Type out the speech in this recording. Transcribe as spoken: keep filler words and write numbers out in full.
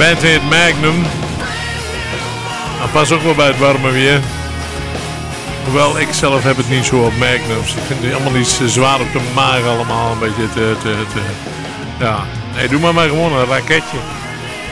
band heet Magnum. Dat past ook wel bij het warme weer. Hoewel ik zelf heb het niet zo op Magnums. Ik vind het allemaal iets zwaar op de maag allemaal. Een beetje te... te, te ja. Nee, doe maar maar gewoon een raketje.